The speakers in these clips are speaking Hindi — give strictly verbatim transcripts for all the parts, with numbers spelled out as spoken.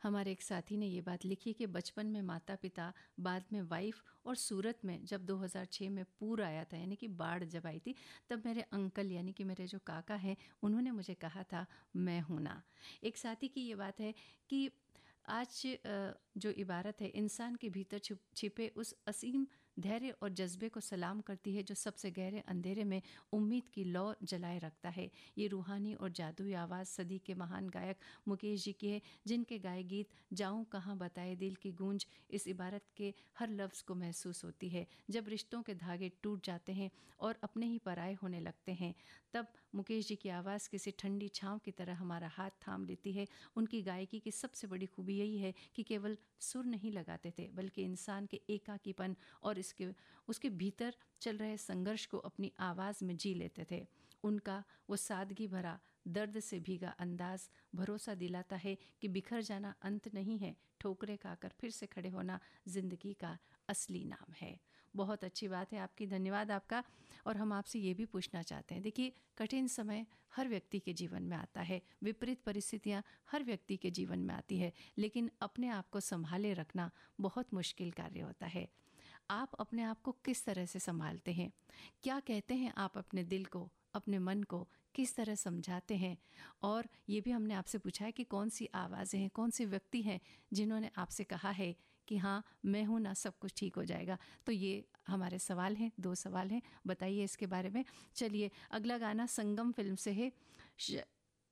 हमारे एक साथी ने ये बात लिखी कि बचपन में माता-पिता, बाद में वाइफ़ और सूरत में जब दो हज़ार छह में पूर आया था, यानी कि बाढ़ जब आई थी, तब मेरे अंकल यानी कि मेरे जो काका हैं, उन्होंने मुझे कहा था, मैं हूँ ना। एक साथी की ये बात है कि आज अ, जो इबारत है इंसान के भीतर छुप छिपे उस असीम धैर्य और जज्बे को सलाम करती है जो सबसे गहरे अंधेरे में उम्मीद की लौ जलाए रखता है। ये रूहानी और जादुई आवाज़ सदी के महान गायक मुकेश जी की है, जिनके गाए गीत जाऊँ कहाँ बताए दिल की गूंज इस इबारत के हर लफ्ज़ को महसूस होती है। जब रिश्तों के धागे टूट जाते हैं और अपने ही पराए होने लगते हैं, तब मुकेश जी की आवाज़ किसी ठंडी छाँव की तरह हमारा हाथ थाम लेती है। उनकी गायकी की सबसे बड़ी खूबी यही है कि केवल सुर नहीं लगाते थे, बल्कि इंसान के एकाकीपन और इसके उसके भीतर चल रहे संघर्ष को अपनी आवाज़ में जी लेते थे। उनका वो सादगी भरा, दर्द से भीगा अंदाज भरोसा दिलाता है कि बिखर जाना अंत नहीं है, ठोकरें खाकर फिर से खड़े होना ज़िंदगी का असली नाम है। बहुत अच्छी बात है आपकी, धन्यवाद आपका। और हम आपसे ये भी पूछना चाहते हैं, देखिए कठिन समय हर व्यक्ति के जीवन में आता है, विपरीत परिस्थितियाँ हर व्यक्ति के जीवन में आती है, लेकिन अपने आप को संभाले रखना बहुत मुश्किल कार्य होता है। आप अपने आप को किस तरह से संभालते हैं? क्या कहते हैं आप अपने दिल को, अपने मन को किस तरह समझाते हैं? और ये भी हमने आपसे पूछा है कि कौन सी आवाज़ें हैं, कौन से व्यक्ति हैं जिन्होंने आपसे कहा है कि हाँ मैं हूँ ना, सब कुछ ठीक हो जाएगा। तो ये हमारे सवाल हैं, दो सवाल हैं, बताइए इसके बारे में। चलिए अगला गाना संगम फिल्म से है, श...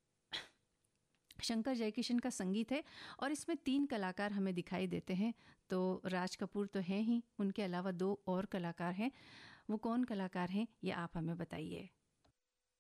शंकर जयकिशन का संगीत है और इसमें तीन कलाकार हमें दिखाई देते हैं। तो राज कपूर तो हैं ही, उनके अलावा दो और कलाकार हैं। वो कौन कलाकार हैं ये आप हमें बताइए।